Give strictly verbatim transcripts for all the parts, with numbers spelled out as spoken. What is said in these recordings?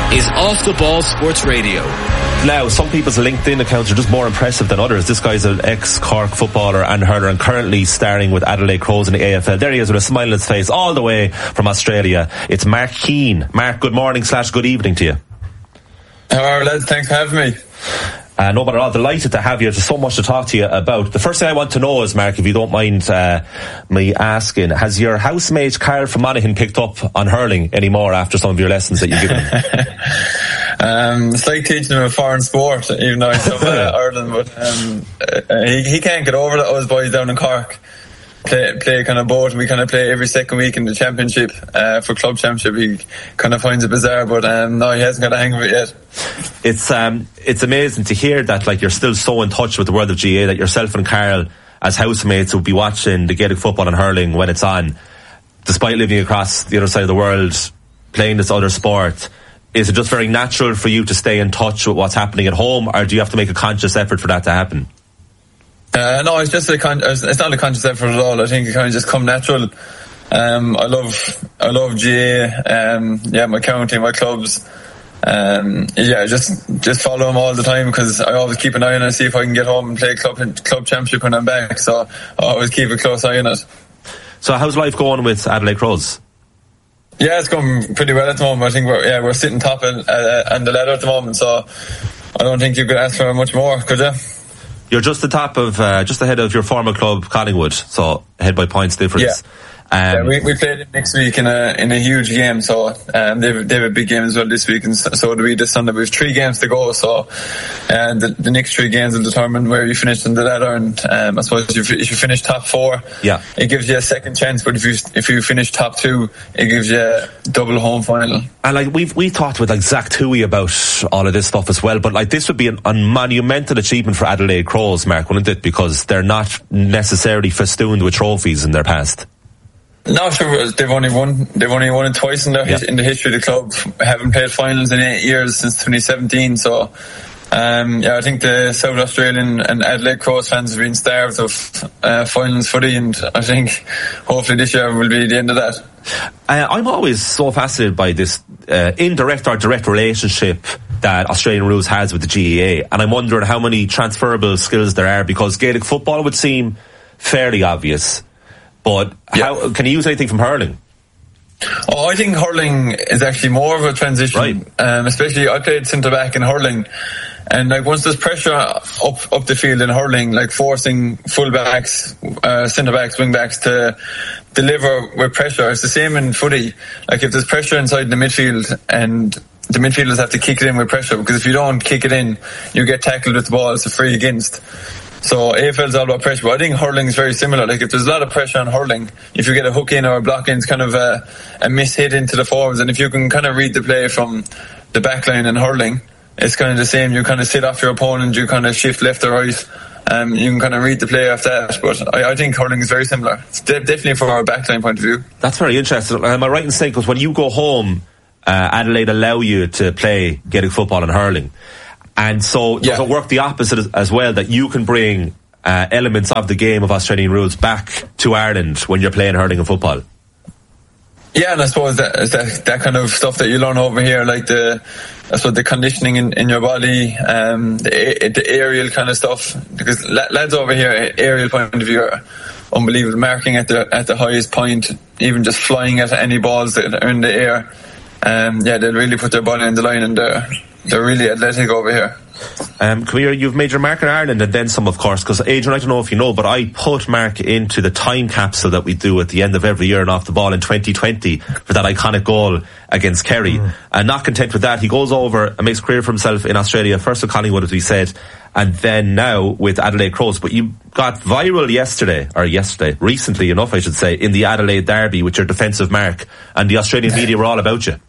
is Off the Ball Sports Radio. Now, some people's LinkedIn accounts are just more impressive than others. This guy's an ex-Cork footballer and hurler and currently starring with Adelaide Crows in the A F L. There he is with a smile on his face all the way from Australia. It's Mark Keane. Mark, good morning slash good evening to you. How are you, lads? Thanks for having me. Uh, no matter at all, delighted to have you. There's so much to talk to you about. The first thing I want to know is, Mark, if you don't mind uh, me asking, has your housemate Carl from Monaghan picked up on hurling anymore after some of your lessons that you've given him? um, it's like teaching him a foreign sport, even though he's from uh, Ireland, but um, uh, he, he can't get over that. Us boys down in Cork play, play kind of both, and we kind of play every second week in the championship, uh, for club championship. He kind of finds it bizarre, but um, no, he hasn't got a hang of it yet. It's um, it's amazing to hear that, like, you're still so in touch with the world of G A A, that yourself and Carl, as housemates, will be watching the Gaelic football and hurling when it's on, despite living across the other side of the world, playing this other sport. Is it just very natural for you to stay in touch with what's happening at home, or do you have to make a conscious effort for that to happen? Uh, no, it's just a con- it's not a conscious effort at all. I think it kind of just come natural. Um, I love I love G A A. Um, yeah, my county, my clubs. Um, yeah, just just follow them all the time, because I always keep an eye on it, see if I can get home and play club club championship when I'm back. So I always keep a close eye on it. So how's life going with Adelaide Crows? Yeah, it's going pretty well at the moment. I think we're yeah we're sitting top of, uh, on the ladder at the moment. So I don't think you could ask for much more, could you? You're just the top of uh, just ahead of your former club Collingwood, so ahead by points difference. Yeah. Um, yeah, we, we play them next week in a in a huge game, so um, they have, they have a big game as well this week, and so, so do we this Sunday. We have three games to go, so and the, the next three games will determine where you finish in the ladder. And um, I suppose if you, if you finish top four, yeah, it gives you a second chance. But if you if you finish top two, it gives you a double home final. And like we've we talked with like Zach Toohey about all of this stuff as well, but like this would be an, a monumental achievement for Adelaide Crows, Mark, wouldn't it? Because they're not necessarily festooned with trophies in their past. No, sure. They've only won. They've only won it twice in their yeah. in the history of the club. Haven't played finals in eight years since twenty seventeen. So, um, yeah, I think the South Australian and Adelaide Crows fans have been starved of uh, finals footy, and I think hopefully this year will be the end of that. Uh, I'm always so fascinated by this uh, indirect or direct relationship that Australian rules has with the G A A, and I'm wondering how many transferable skills there are, because Gaelic football would seem fairly obvious. But how, yeah. Can you use anything from hurling? Oh, I think hurling is actually more of a transition. Right. Um, especially, I played centre back in hurling, and like once there's pressure up up the field in hurling, like forcing full backs, uh, centre backs, wing backs to deliver with pressure. It's the same in footy. Like if there's pressure inside the midfield, and the midfielders have to kick it in with pressure, because if you don't kick it in, you get tackled with the ball. It's a free against. So A F L is all about pressure, but I think hurling is very similar. Like if there's a lot of pressure on hurling, if you get a hook in or a block in, it's kind of a, a miss hit into the forwards. And if you can kind of read the play from the back line in hurling, it's kind of the same. You kind of sit off your opponent, you kind of shift left or right. Um, you can kind of read the play after that. But I, I think hurling is very similar. It's de- definitely from our backline point of view. That's very interesting. Am I right in saying, because when you go home, uh, Adelaide allow you to play Gaelic football and hurling? And so does yeah. it work the opposite as, as well, that you can bring uh, elements of the game of Australian rules back to Ireland when you're playing hurling and football? Yeah, and I suppose that, that that kind of stuff that you learn over here, like the I suppose the conditioning in, in your body, um, the, the aerial kind of stuff, because lads over here, aerial point of view, are unbelievable, marking at the at the highest point, even just flying at any balls that are in the air. Um, yeah, they'll really put their body on the line, and they're, they're really athletic over here. Um, come here, you've made your mark in Ireland and then some, of course, because Adrian, I don't know if you know, but I put Mark into the time capsule that we do at the end of every year and Off the Ball in twenty twenty for that iconic goal against Kerry. Mm. And not content with that, he goes over and makes a career for himself in Australia, first with Collingwood, as we said, and then now with Adelaide Crows. But you got viral yesterday, or yesterday, recently enough, I should say, in the Adelaide Derby with your defensive mark, and the Australian media were all about you.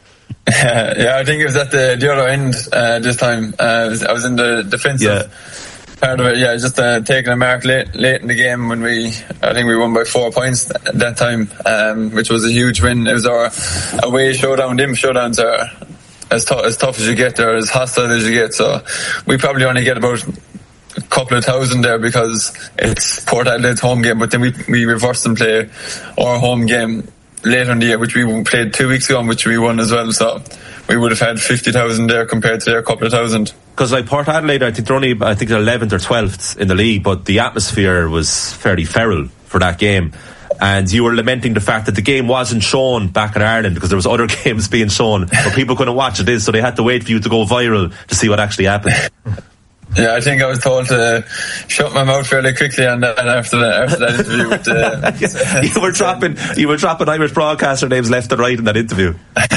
Uh, yeah, I think it was at the, the other end uh, this time. Uh, I, was, I was in the defensive yeah. part of it. Yeah, just uh, taking a mark late late in the game when we, I think we won by four points at that time, um, which was a huge win. It was our away showdown. Them showdowns are as, t- as tough as you get, they're as hostile as you get. So we probably only get about a couple of thousand there because it's Port Adelaide's home game, but then we we reversed and play our home game later in the year, which we played two weeks ago and which we won as well. So we would have had fifty thousand there compared to their couple of thousand. Because like Port Adelaide, I think they're only, I think they're eleventh or twelfth in the league, but the atmosphere was fairly feral for that game. And you were lamenting the fact that the game wasn't shown back in Ireland because there was other games being shown, but people couldn't watch it, so they had to wait for you to go viral to see what actually happened. Yeah, I think I was told to shut my mouth fairly quickly, and after that, after that interview, with the, you were dropping, you were dropping Irish broadcaster names left and right in that interview.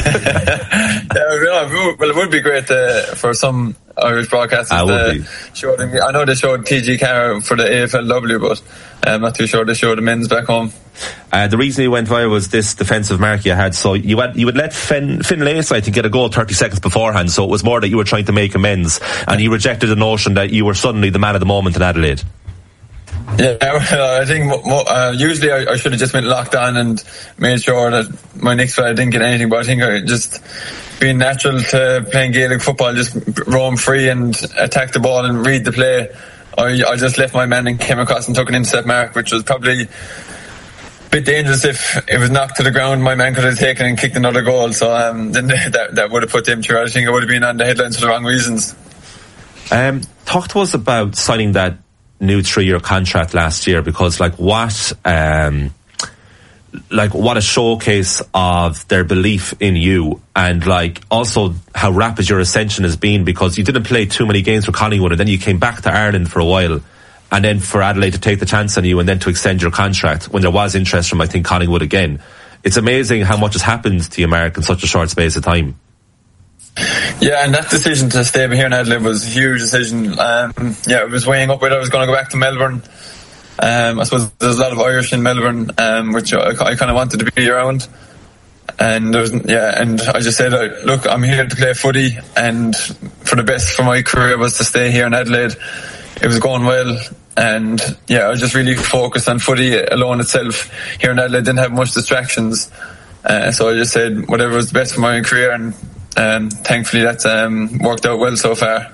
Yeah, well, it would be great uh, for some Irish broadcasters. I, to show them. I know they showed T G Carr for the A F L W, but I'm not too sure they showed the men's back home. Uh, the reason he went viral was this defensive mark you had. So you had you would let Finn, Finn Lacey, I think, get a goal thirty seconds beforehand. So it was more that you were trying to make amends, and he rejected the notion that you were suddenly the man of the moment in Adelaide. Yeah, well, I think uh, usually I, I should have just been locked on and made sure that my next fella didn't get anything. But I think I just being natural to playing Gaelic football, just roam free and attack the ball and read the play. I, I just left my man and came across and took an intercept mark, which was probably a bit dangerous. If it was knocked to the ground, my man could have taken and kicked another goal. So um, then that that would have put them through. I think I would have been on the headlines for the wrong reasons. Um, talk to us about signing that new three-year contract last year, because like what um like what a showcase of their belief in you, and like also how rapid your ascension has been, because you didn't play too many games for Collingwood and then you came back to Ireland for a while, and then for Adelaide to take the chance on you and then to extend your contract when there was interest from, I think, Collingwood again. It's amazing how much has happened to you, Mark, in such a short space of time. Yeah, and that decision to stay here in Adelaide was a huge decision. Um, yeah, it was weighing up whether I was going to go back to Melbourne. Um, I suppose there's a lot of Irish in Melbourne, um, which I, I kind of wanted to be around. And there was, yeah, and I just said, look, I'm here to play footy, and for the best for my career was to stay here in Adelaide. It was going well, and yeah, I was just really focused on footy alone itself. Here in Adelaide, didn't have much distractions, uh, so I just said whatever was best for my career, and um, thankfully that's um, worked out well so far.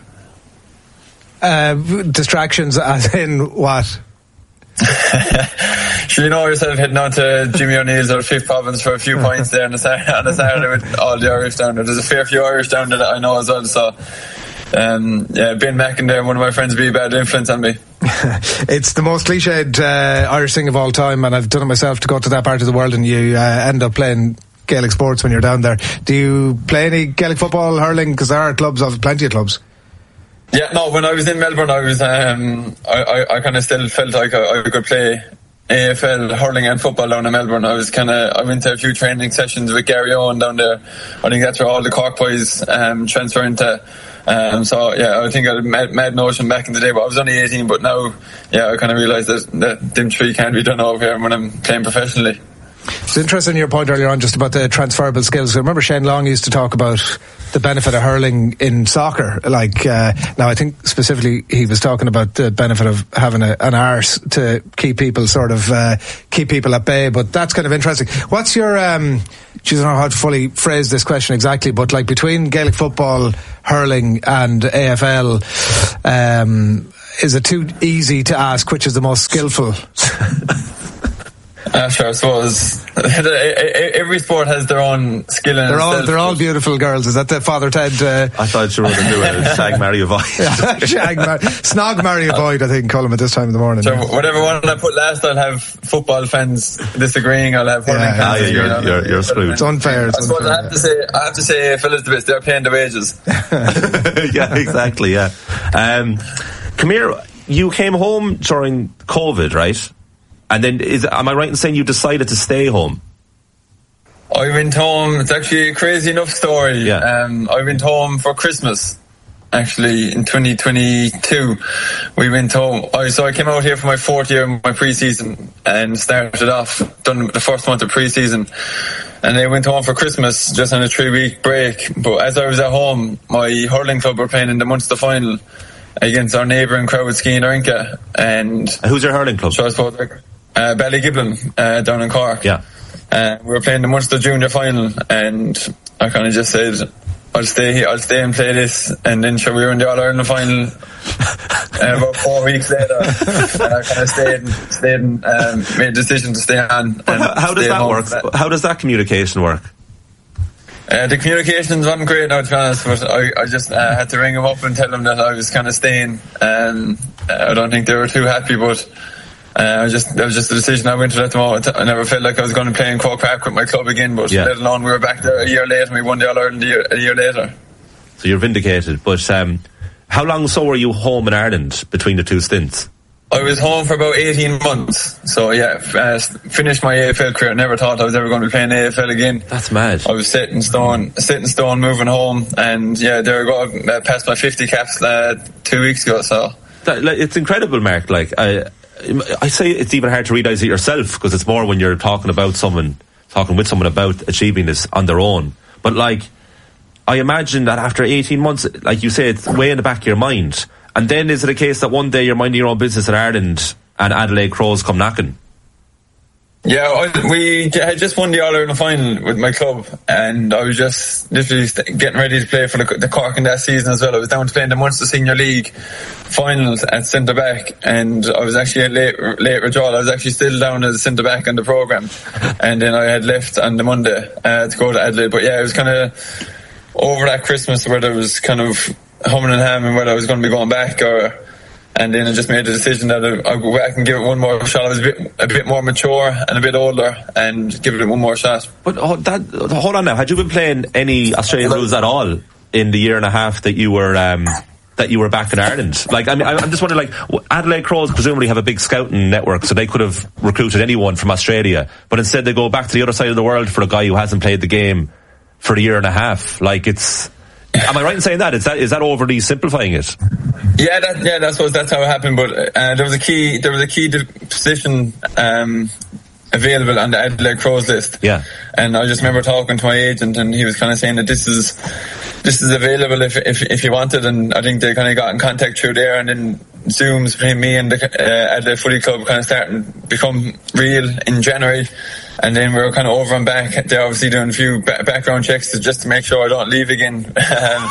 Uh, distractions as in what? Sure, you know yourself heading on to Jimmy O'Neill's or Fifth Province for a few points there on the Saturday, on the Saturday with all the Irish down there. There's a fair few Irish down there that I know as well, so um, yeah, Ben Mackin there, one of my friends, be a bad influence on me. It's the most cliched uh, Irish thing of all time, and I've done it myself, to go to that part of the world and you uh, end up playing Gaelic sports when you're down there. Do you play any Gaelic football, hurling? Because there are clubs, of plenty of clubs. Yeah, no, when I was in Melbourne, I was, um, I, I, I kind of still felt like I, I could play A F L hurling and football down in Melbourne. I was kind of, I went to a few training sessions with Gary Owen down there. I think that's where all the Cork boys, um, transfer into. Um, so yeah, I think I had a mad, mad notion back in the day, but I was only eighteen, but now, yeah, I kind of realised that, that them three can't be done over here when I'm playing professionally. It's interesting your point earlier on just about the transferable skills. I remember Shane Long used to talk about the benefit of hurling in soccer. Like uh, now, I think specifically he was talking about the benefit of having a, an arse to keep people sort of uh, keep people at bay. But that's kind of interesting. What's your? Um, I don't know how to fully phrase this question exactly, but like between Gaelic football, hurling, and A F L, um, is it too easy to ask which is the most skillful? Uh, sure, I suppose every sport has their own skill in they're all itself. They're all beautiful girls. Is that the Father Ted? Uh... I thought you were going to do a shag, marry, avoid. Shag, mar- snog, marry, avoid. I think call them at this time in the morning. So whatever one I put last, I'll have football fans disagreeing. I'll have hurling yeah, fans. Yeah, you're, you're, you're, you're screwed. It's unfair. It's I suppose unfair, I have to say, I have to say, fellas, the best. They're paying the wages. Yeah, exactly. Yeah. Um, come here. You came home during COVID, right? And then, is, am I right in saying you decided to stay home? I went home. It's actually a crazy enough story. Yeah. Um, I went home for Christmas. Actually, in twenty twenty-two, we went home. I, so I came out here for my fourth year of my pre-season and started off, done the first month of pre-season. And I went home for Christmas, just on a three-week break. But as I was at home, my hurling club were playing in the Munster final against our neighbouring crowd, Skeen Erinka. And who's your hurling club? So I suppose like, uh, Ballygiblin, uh, down in Cork. Yeah. Uh, we were playing the Munster Junior final, and I kind of just said, I'll stay here, I'll stay and play this. And then sure, we were in the All-Ireland final uh, about four weeks later. And I kind of stayed, stayed and um, made a decision to stay on. And how, how does that work? That. How does that communication work? Uh, the communications wasn't great now, to be honest, but I, I just uh, had to ring them up and tell them that I was kind of staying. Um, I don't think they were too happy, but uh, I just that was just a decision I went to at the moment. I never felt like I was going to play in Croke Park with my club again, but yeah. let alone we were back there a year later and we won the All-Ireland a year, a year later. So you're vindicated, but um, how long so were you home in Ireland between the two stints? I was home for about eighteen months. So yeah, uh, finished my A F L career. Never thought I was ever going to be playing A F L again. That's mad. I was set in stone, set in stone, moving home, and yeah, there I go. I uh, passed my fifty caps uh, two weeks ago. So that, like, it's incredible, Mark. Like I, I say, it's even hard to realise it yourself because it's more when you're talking about someone, talking with someone about achieving this on their own. But like, I imagine that after eighteen months, like you say, it's way in the back of your mind. And then is it a case that one day you're minding your own business in Ireland and Adelaide Crows come knocking? Yeah, I, we had just won the All-Ireland final with my club, and I was just literally getting ready to play for the, the Cork in that season as well. I was down to play in the Munster Senior League finals at centre back, and I was actually at late, late withdrawal. I was actually still down as centre back in the programme, and then I had left on the Monday uh, to go to Adelaide. But yeah, it was kind of over that Christmas where there was kind of humming and hamming whether I was going to be going back, or and then I just made the decision that I'll go back and give it one more shot. I was a bit, a bit more mature and a bit older, and give it one more shot. But oh, that, hold on now, had you been playing any Australian rules at all in the year and a half that you were um, that you were back in Ireland? Like, I mean, I'm just wondering, like, Adelaide Crows presumably have a big scouting network, so they could have recruited anyone from Australia, but instead they go back to the other side of the world for a guy who hasn't played the game for a year and a half. Like, it's... Am I right in saying that? Is that is that overly simplifying it? Yeah, that, yeah, that's what that's how it happened. But uh, there was a key there was a key position um, available on the Adelaide Crows list. Yeah, and I just remember talking to my agent, and he was kind of saying that this is this is available if if if you want it. And I think they kind of got in contact through there, and then Zooms between me and the uh, Adelaide Footy Club kind of starting to become real in January. And then we were kind of over and back. They're obviously doing a few ba- background checks to, just to make sure I don't leave again. um,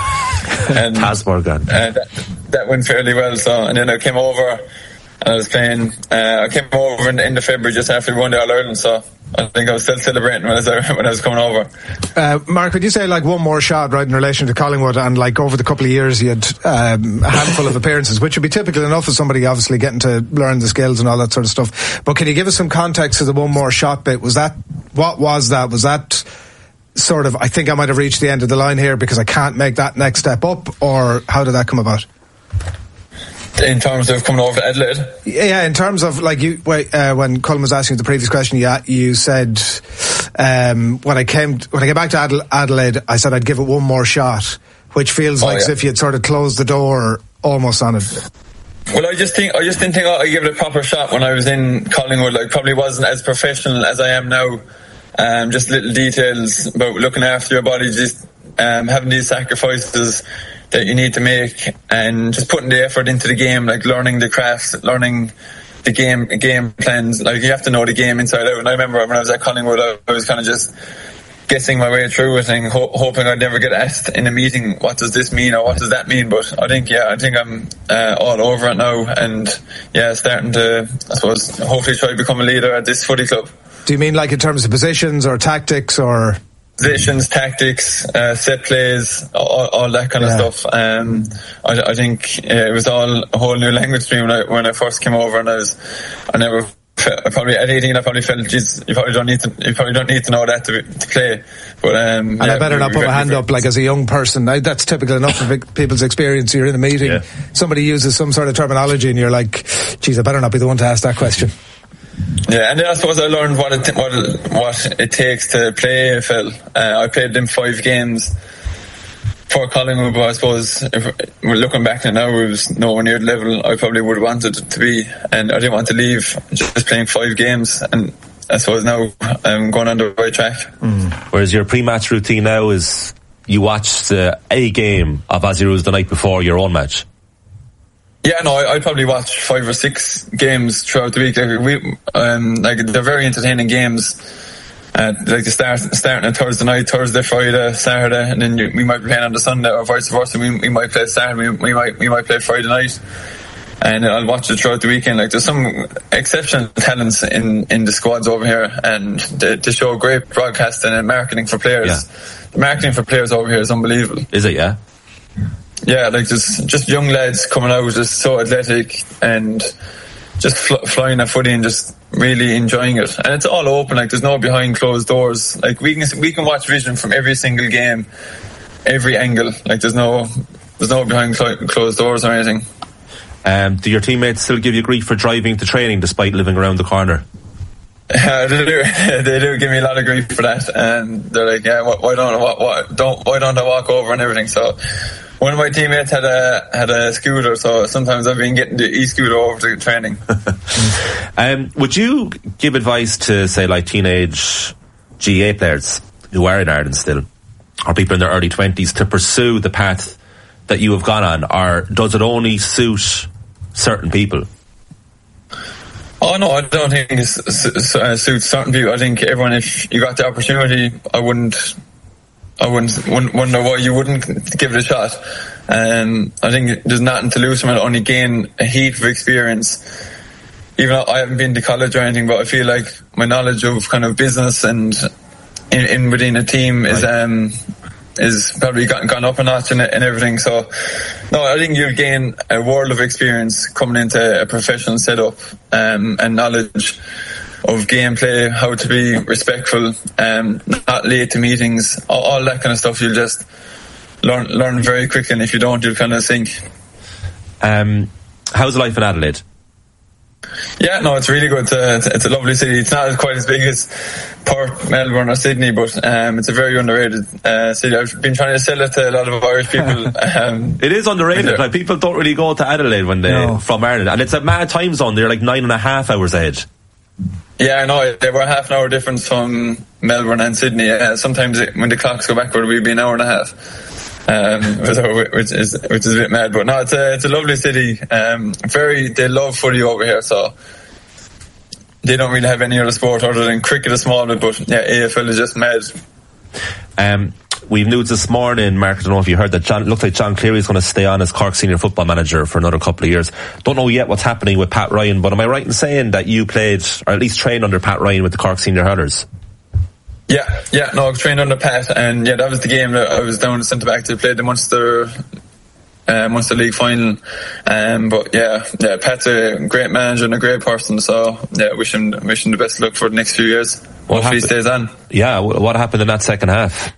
and uh, that, that went fairly well. So, and then I came over and I was playing. Uh, I came over in the end of February just after we won the All-Ireland. So I think I was still celebrating when I was, when I was coming over. Uh, Mark, would you say like one more shot, right, in relation to Collingwood, and like over the couple of years you had um, a handful of appearances, which would be typical enough of somebody obviously getting to learn the skills and all that sort of stuff. But can you give us some context to the one more shot bit? Was that, what was that? Was that sort of, I think I might have reached the end of the line here because I can't make that next step up, or how did that come about? In terms of coming over to Adelaide? Yeah, in terms of, like, you, uh, when Colin was asking the previous question, you, you said, um, when I came, when I came back to Adelaide, I said I'd give it one more shot, which feels oh, like yeah. as if you'd sort of closed the door almost on it. Well, I just think, I just didn't think I give it a proper shot when I was in Collingwood. Like, probably wasn't as professional as I am now. Um, just little details about looking after your body, just, um, having these sacrifices that you need to make, and just putting the effort into the game, like learning the crafts, learning the game game plans. Like, you have to know the game inside out. And I remember when I was at Collingwood, I, I was kind of just guessing my way through it and ho- hoping I'd never get asked in a meeting, what does this mean or what does that mean? But I think, yeah, I think I'm uh, all over it now, and yeah, starting to, I suppose, hopefully try to become a leader at this footy club. Do you mean like in terms of positions or tactics or... Positions, tactics, uh, set plays, all, all that kind yeah. of stuff. Um, I, I think uh, it was all a whole new language to me when I when I first came over, and I was, I never, felt, I probably at eighteen, I probably felt, geez, you probably don't need to, you probably don't need to know that to, to play. But um, and yeah, I better not put my hand up, like, as a young person. I, that's typical enough of people's experience. You're in a meeting, yeah. somebody uses some sort of terminology, and you're like, geez, I better not be the one to ask that question. Yeah, and then I suppose I learned what it what it, what it takes to play A F L. Uh, I played in five games for Collingwood, but I suppose if we're looking back now, it was nowhere near the level I probably would have wanted to be, and I didn't want to leave just playing five games. And I suppose now I'm going on the right track. Mm. Whereas your pre-match routine now is you watch uh, a game of Aussie Rules the night before your own match. Yeah, no, I, I'd probably watch five or six games throughout the week. Like, we, um, like they're very entertaining games. Uh, like the start, starting on Thursday night, Thursday, Friday, Saturday, and then you, we might be playing on the Sunday, or vice versa. We, we might play Saturday, we, we might we might play Friday night, and I'll watch it throughout the weekend. Like, there's some exceptional talents in, in the squads over here, and they, they show great broadcasting and marketing for players. Yeah. the marketing for players over here is unbelievable. Is it? Yeah. Yeah, like just just young lads coming out, just so athletic and just fl- flying a footy and just really enjoying it. And it's all open. Like there's no behind closed doors. Like we can we can watch vision from every single game, every angle. Like there's no there's no behind cl- closed doors or anything. Um, do your teammates still give you grief for driving to training despite living around the corner? Uh, they do. They do give me a lot of grief for that, and they're like, "Yeah, why, why don't why, why don't why don't I walk over and everything?" So, one of my teammates had a had a scooter, so sometimes I've been getting the e-scooter over to training. um, would you give advice to, say, like teenage G A A players who are in Ireland still, or people in their early twenties, to pursue the path that you have gone on, or does it only suit certain people? Oh no, I don't think it suits certain people. I think everyone, if you got the opportunity, I wouldn't, I wouldn't, wouldn't wonder why you wouldn't give it a shot. Um, I think there's nothing to lose from it. Only gain a heap of experience. Even though I haven't been to college or anything, but I feel like my knowledge of kind of business and in, in within a team is right. um is probably gone, gone up a notch and, and everything. So, no, I think you'll gain a world of experience coming into a professional setup um, and knowledge of gameplay, how to be respectful, um, not late to meetings, all, all that kind of stuff. You'll just learn learn very quickly, and if you don't, you'll kind of sink. Um, how's life in Adelaide? Yeah, no, it's really good. It's a, it's, a, it's a lovely city. It's not quite as big as Perth, Melbourne or Sydney, but um, it's a very underrated uh, city. I've been trying to sell it to a lot of Irish people. Um, it is underrated. Like, people don't really go to Adelaide when they no. from Ireland, and it's a mad time zone. They're like nine and a half hours ahead. Yeah, I know. They were half an hour difference from Melbourne and Sydney. Uh, sometimes it, when the clocks go backward, we'd be an hour and a half. Um, which is which is a bit mad, but no, it's a it's a lovely city. Um, very, they love footy over here, so they don't really have any other sport other than cricket, a small bit. But yeah, A F L is just mad. Um, we've news this morning, Mark. I don't know if you heard that. John, it looks like John Cleary is going to stay on as Cork senior football manager for another couple of years. Don't know yet what's happening with Pat Ryan, but am I right in saying that you played, or at least trained under Pat Ryan with the Cork senior hurlers? Yeah, yeah, no, I trained under Pat, and yeah, that was the game that I was down to centre back to play the Munster, uh, Munster League final. Um, but yeah, yeah, Pat's a great manager and a great person, so yeah, wish him, wish him the best of luck for the next few years. What Hopefully he stays on. Yeah, what happened in that second half?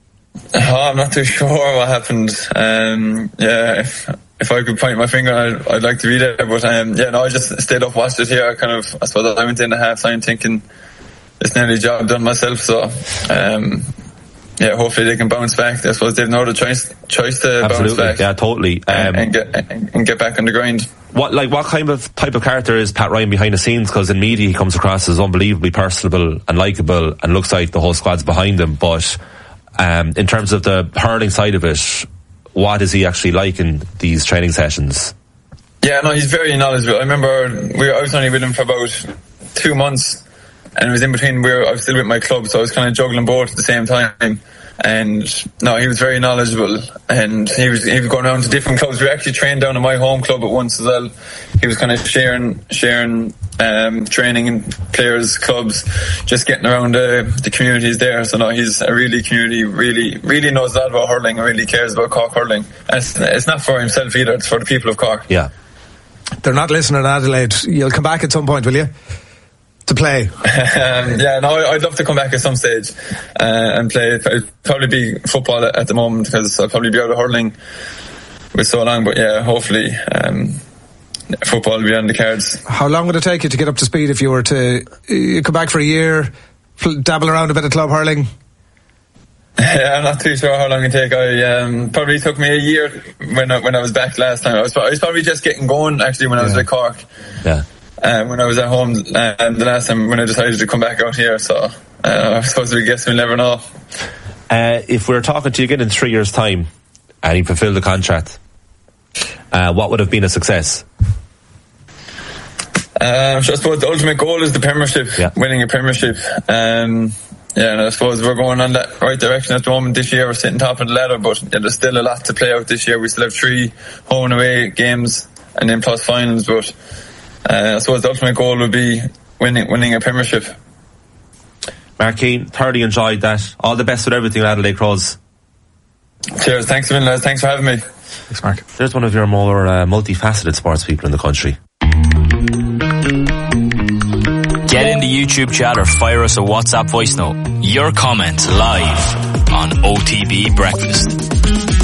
Oh, I'm not too sure what happened. Um, yeah, if, if I could point my finger, I'd, I'd like to read it, but um, yeah, no, I just stayed up, watched it here. I kind of, I suppose I went in the half time thinking, it's nearly job done myself, so um, yeah, hopefully they can bounce back. I suppose they've no other choice, choice to Absolutely. bounce back. Yeah, totally. Um, and, and, get, and get back on the grind. What like what kind of type of character is Pat Ryan behind the scenes? Because in media he comes across as unbelievably personable and likeable, and looks like the whole squad's behind him. But um, in terms of the hurling side of it, what is he actually like in these training sessions? Yeah, no, he's very knowledgeable. I remember we I was only with him for about two months. And it was in between where I was still with my club, so I was kind of juggling both at the same time. And no, he was very knowledgeable, and he was he was going around to different clubs. We actually trained down at my home club at once as well. He was kind of sharing sharing um, training in players' clubs, just getting around the, the communities there. So no, he's a really community, really really knows a lot about hurling and really cares about Cork hurling. And it's, it's not for himself either; it's for the people of Cork. Yeah, they're not listening in Adelaide. You'll come back at some point, will you? To play. um, yeah, no, I'd love to come back at some stage uh, and play. It'd probably be football at, at the moment, because I'll probably be out of hurling with so long. But yeah, hopefully um, football will be on the cards. How long would it take you to get up to speed if you were to uh, come back for a year, dabble around a bit of club hurling? Yeah, I'm not too sure how long it take. I um, probably took me a year when I, when I was back last time. I was, I was probably just getting going actually when I was yeah. at Cork. Yeah. Um, when I was at home um, the last time when I decided to come back out here, so uh, I suppose we guess we'll never know. Uh, if we were talking to you again in three years' time and you fulfilled the contract, uh, what would have been a success? Um, so I suppose the ultimate goal is the Premiership, yeah. winning a Premiership. Um, yeah, and I suppose we're going on that right direction at the moment. This year we're sitting top of the ladder, but yeah, there's still a lot to play out this year. We still have three home and away games and then plus finals, but Uh, I suppose the ultimate goal would be winning winning a Premiership. Mark, Mark Keane, thoroughly enjoyed that. All the best with everything at Adelaide Crows. Cheers. Thanks a million, lads. Thanks for having me. Thanks, Mark. There's one of your more uh, multifaceted sports people in the country. Get in the YouTube chat or fire us a WhatsApp voice note. Your comments live on O T B Breakfast.